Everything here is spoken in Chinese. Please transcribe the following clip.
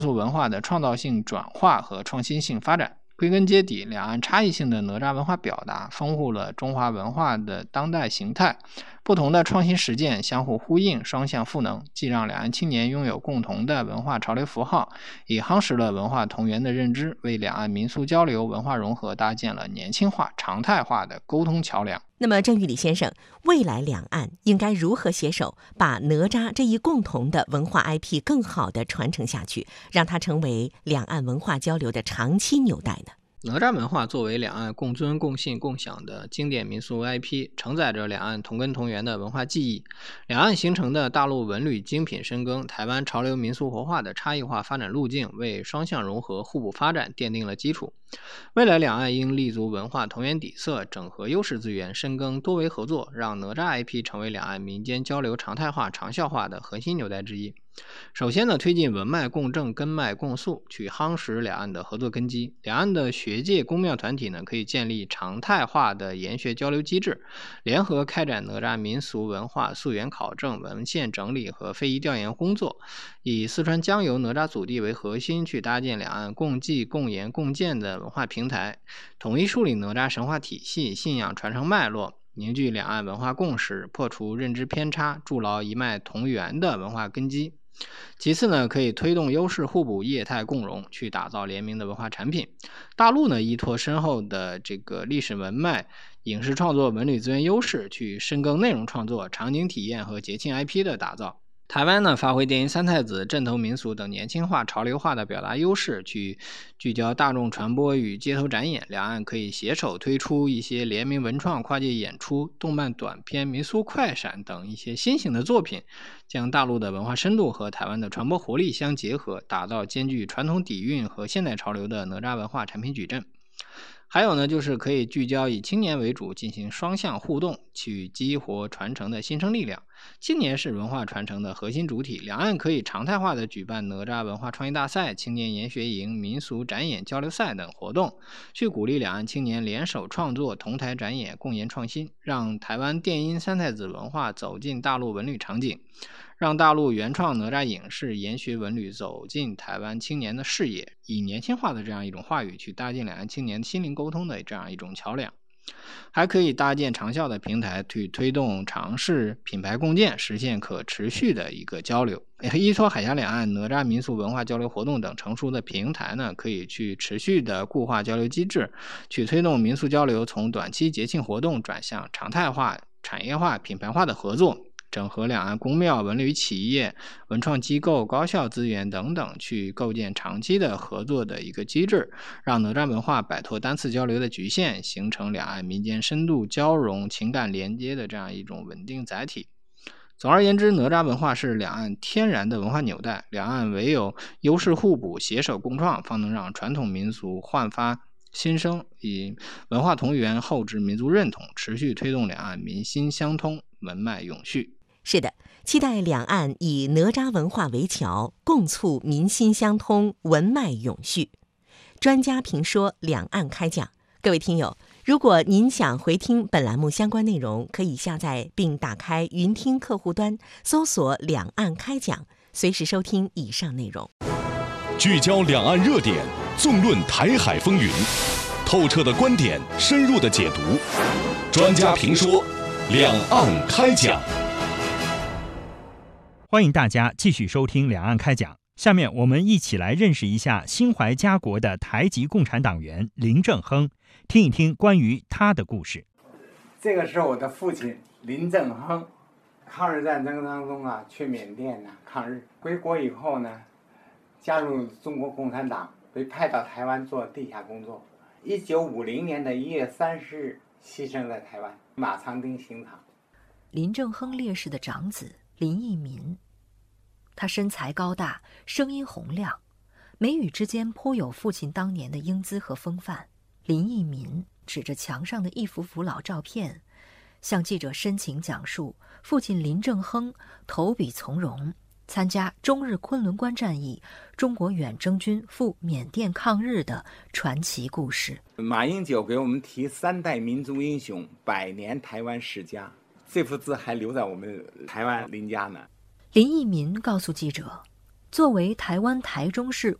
族文化的创造性转化和创新性发展。归根结底，两岸差异性的哪吒文化表达丰富了中华文化的当代形态，不同的创新实践相互呼应，双向赋能，既让两岸青年拥有共同的文化潮流符号，也夯实了文化同源的认知，为两岸民俗交流、文化融合搭建了年轻化、常态化的沟通桥梁。 那么郑玉礼先生，未来两岸应该如何携手把哪吒这一共同的文化 IP 更好地传承下去，让它成为两岸文化交流的长期纽带呢？ 哪吒文化作为两岸共尊共信共享的经典民俗 IP， 承载着两岸同根同源的文化记忆。两岸形成的大陆文旅精品深耕、台湾潮流民俗活化的差异化发展路径，为双向融合互补发展奠定了基础。未来两岸应立足文化同源底色，整合优势资源，深耕多维合作，让哪吒 IP 成为两岸民间交流常态化、长效化的核心纽带之一。首先呢，推进文脉共振、根脉共溯，去夯实两岸的合作根基。两岸的学界公庙团体呢，可以建立常态化的研学交流机制，联合开展哪吒民俗文化溯源考证、文献整理和非遗调研工作，以四川江油哪吒祖地为核心，去搭建两岸共济、共研、共建的文化平台，统一梳理哪吒神话体系、信仰传承脉络，凝聚两岸文化共识，破除认知偏差，筑牢一脉同源的文化根基。其次呢，可以推动优势互补、业态共融，去打造联名的文化产品。大陆呢，依托深厚的这个历史文脉、影视创作、文旅资源优势，去深耕内容创作、场景体验和节庆 IP 的打造。台湾呢，发挥电音三太子、镇头民俗等年轻化、潮流化的表达优势，去聚焦大众传播与街头展演。两岸可以携手推出一些联名文创、跨界演出、动漫短片、民俗快闪等一些新型的作品，将大陆的文化深度和台湾的传播活力相结合，打造兼具传统底蕴和现代潮流的哪吒文化产品矩阵。还有呢，就是可以聚焦以青年为主，进行双向互动，去激活传承的新生力量。青年是文化传承的核心主体，两岸可以常态化的举办哪吒文化创意大赛、青年研学营、民俗展演交流赛等活动，去鼓励两岸青年联手创作、同台展演、共研创新，让台湾电音三太子文化走进大陆文旅场景，让大陆原创哪吒影视研学文旅走进台湾青年的视野，以年轻化的这样一种话语去搭建两岸青年心灵沟通的这样一种桥梁。还可以搭建长效的平台，去推动尝试品牌共建，实现可持续的一个交流。依托海峡两岸哪吒民俗文化交流活动等成熟的平台呢，可以去持续的固化交流机制，去推动民俗交流从短期节庆活动转向常态化、产业化、品牌化的合作，整合两岸公庙、文旅企业、文创机构、高校资源等等，去构建长期的合作的一个机制，让哪吒文化摆脱单次交流的局限，形成两岸民间深度交融、情感连接的这样一种稳定载体。总而言之，哪吒文化是两岸天然的文化纽带，两岸唯有优势互补、携手共创，方能让传统民俗焕发新生，以文化同源厚植民族认同，持续推动两岸民心相通、文脉永续。 是的，期待两岸以哪吒文化为桥，共促民心相通、文脉永续。专家评说，两岸开讲。各位听友，如果您想回听本栏目相关内容，可以下载并打开云听客户端，搜索两岸开讲，随时收听以上内容。 聚焦两岸热点，纵论台海风云，透彻的观点，深入的解读。专家评说，两岸开讲。 欢迎大家继续收听两岸开讲。下面我们一起来认识一下心怀家国的台籍共产党员林正亨，听一听关于他的故事。 这个是我的父亲林正亨，抗日战争当中去缅甸抗日，归国以后呢，加入中国共产党，被派到台湾做地下工作。1950年的1月30日牺牲在台湾马长汀刑场。 林正亨烈士的长子林义民，他身材高大，声音洪亮，眉宇之间颇有父亲当年的英姿和风范。林义民指着墙上的一幅幅老照片，向记者深情讲述父亲林正亨投笔从戎，参加中日昆仑关战役、中国远征军赴缅甸抗日的传奇故事。 马英九给我们提3代民族英雄，100年台湾世家，这幅字还留在我们台湾林家呢。 林义民告诉记者， 作为台湾台中市